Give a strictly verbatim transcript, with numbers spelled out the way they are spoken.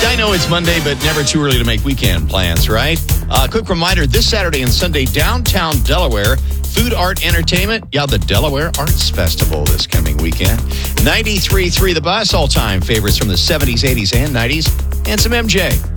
I know it's Monday, but never too early to make weekend plans, right? Uh, quick reminder, this Saturday and Sunday, downtown Delaware, food, art, entertainment. Yeah, the Delaware Arts Festival this coming weekend. ninety-three point three The Bus, all-time favorites from the seventies, eighties, and nineties, and some M J.